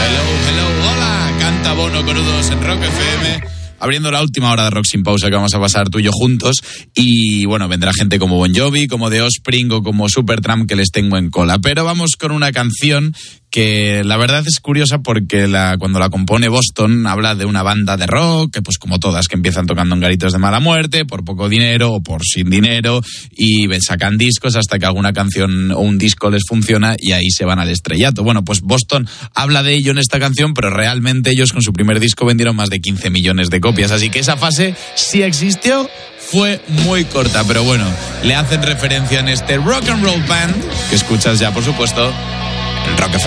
Hello, hola, canta Bono con U2 en Rock FM, abriendo la última hora de Rock Sin Pausa que vamos a pasar tú y yo juntos. Y bueno, vendrá gente como Bon Jovi, como The Offspring o como Supertramp que les tengo en cola. Pero vamos con una canción que la verdad es curiosa porque cuando la compone Boston habla de una banda de rock, que pues como todas, que empiezan tocando en garitos de mala muerte, por poco dinero o por sin dinero, y sacan discos hasta que alguna canción o un disco les funciona y ahí se van al estrellato. Bueno, pues Boston habla de ello en esta canción, pero realmente ellos con su primer disco vendieron más de 15 millones de copias, así que esa fase sí existió, fue muy corta, pero bueno, le hacen referencia en este Rock and Roll Band, que escuchas ya por supuesto en Rock FM.